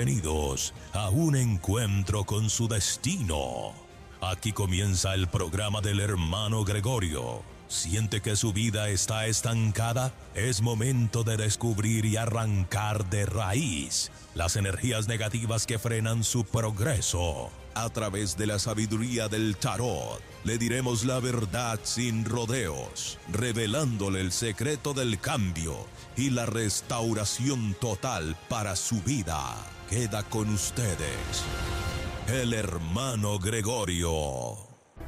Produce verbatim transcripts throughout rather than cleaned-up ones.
bienvenidos a un encuentro con su destino. Aquí comienza el programa del hermano Gregorio. ¿Siente que su vida está estancada? Es momento de descubrir y arrancar de raíz las energías negativas que frenan su progreso. A través de la sabiduría del tarot, le diremos la verdad sin rodeos, revelándole el secreto del cambio y la restauración total para su vida. Queda con ustedes el hermano Gregorio.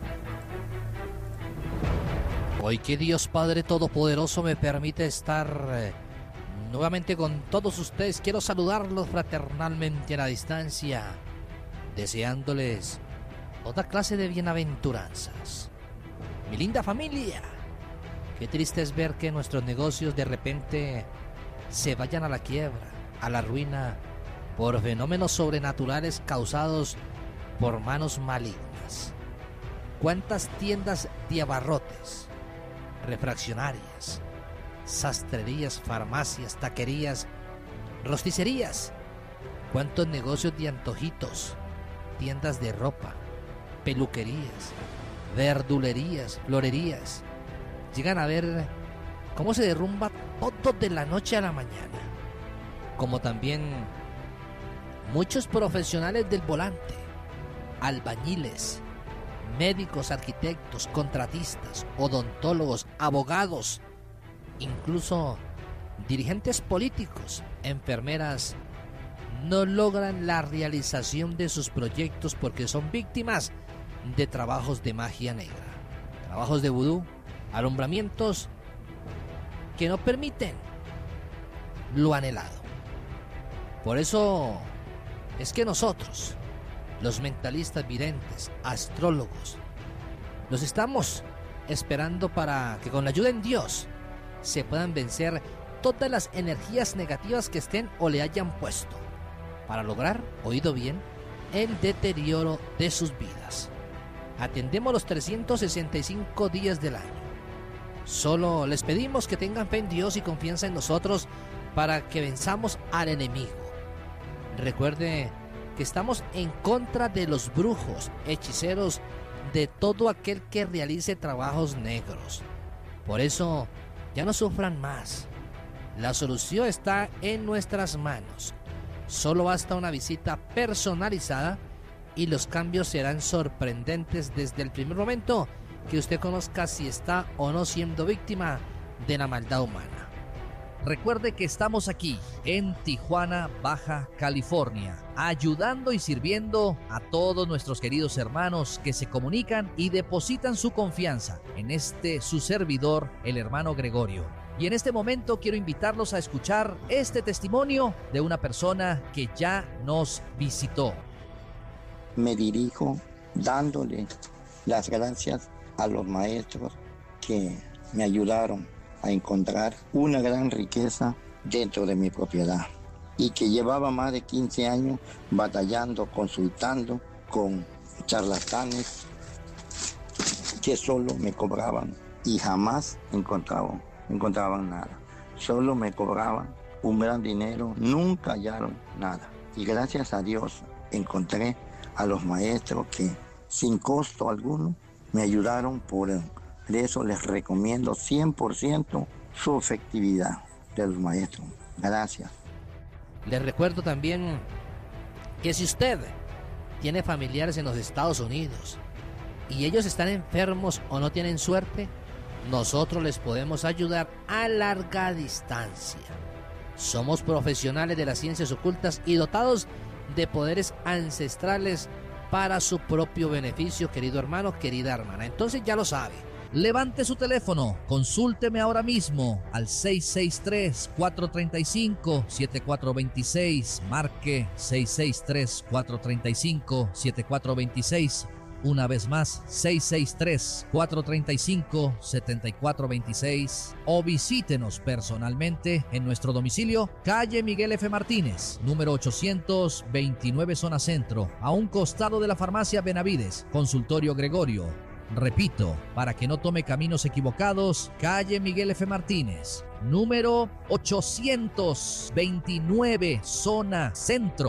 Hoy que Dios Padre Todopoderoso me permite estar eh, nuevamente con todos ustedes, quiero saludarlos fraternalmente a la distancia, deseándoles toda clase de bienaventuranzas. Mi linda familia, qué triste es ver que nuestros negocios de repente se vayan a la quiebra, a la ruina, por fenómenos sobrenaturales causados por manos malignas. ¿Cuántas tiendas de abarrotes, refraccionarias, sastrerías, farmacias, taquerías, rosticerías? ¿Cuántos negocios de antojitos, tiendas de ropa, peluquerías, verdulerías, florerías? Llegan a ver cómo se derrumba todo de la noche a la mañana. Como también muchos profesionales del volante, albañiles, médicos, arquitectos, contratistas, odontólogos, abogados, incluso dirigentes políticos, enfermeras, no logran la realización de sus proyectos porque son víctimas de trabajos de magia negra, trabajos de vudú, alumbramientos que no permiten lo anhelado. Por eso es que nosotros, los mentalistas videntes, astrólogos, los estamos esperando para que con la ayuda de Dios se puedan vencer todas las energías negativas que estén o le hayan puesto, para lograr, oído bien, el deterioro de sus vidas. Atendemos los trescientos sesenta y cinco días del año. Solo les pedimos que tengan fe en Dios y confianza en nosotros para que venzamos al enemigo. Recuerde que estamos en contra de los brujos, hechiceros, de todo aquel que realice trabajos negros. Por eso, ya no sufran más. La solución está en nuestras manos. Solo basta una visita personalizada y los cambios serán sorprendentes desde el primer momento que usted conozca si está o no siendo víctima de la maldad humana. Recuerde que estamos aquí en Tijuana, Baja California, ayudando y sirviendo a todos nuestros queridos hermanos que se comunican y depositan su confianza en este su servidor, el hermano Gregorio. Y en este momento quiero invitarlos a escuchar este testimonio de una persona que ya nos visitó. Me dirijo dándole las gracias a los maestros que me ayudaron a encontrar una gran riqueza dentro de mi propiedad y que llevaba más de quince años batallando, consultando con charlatanes que solo me cobraban y jamás encontraban, encontraban nada. Solo me cobraban un gran dinero, nunca hallaron nada. Y gracias a Dios encontré a los maestros que sin costo alguno me ayudaron. Por eso les recomiendo cien por ciento su efectividad de los maestros. Gracias. Les recuerdo también que si usted tiene familiares en los Estados Unidos y ellos están enfermos o no tienen suerte, nosotros les podemos ayudar a larga distancia. Somos profesionales de las ciencias ocultas y dotados de poderes ancestrales para su propio beneficio, querido hermano, querida hermana. Entonces ya lo sabe. Levante su teléfono, consúlteme ahora mismo al seis seis tres, cuatro tres cinco, siete cuatro dos seis, marque seis seis tres, cuatro tres cinco, siete cuatro dos seis, una vez más seis seis tres, cuatro tres cinco, siete cuatro dos seis, o visítenos personalmente en nuestro domicilio, calle Miguel F. Martínez, número ochocientos veintinueve, zona centro, a un costado de la farmacia Benavides, consultorio Gregorio. Repito, para que no tome caminos equivocados, calle Miguel F. Martínez, número ochocientos veintinueve, zona centro.